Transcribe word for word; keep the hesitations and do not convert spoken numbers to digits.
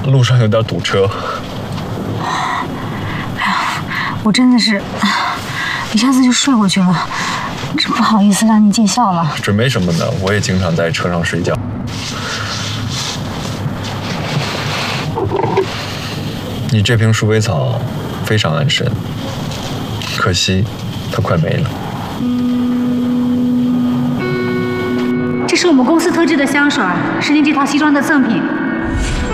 路上有点堵车。 哎呀，我真的是一下子就睡过去了，真不好意思让你见笑了。 这没什么的，我也经常在车上睡觉。你这瓶鼠尾草非常安神，可惜它快没了。 这是我们公司特制的香水，是您这套西装的赠品。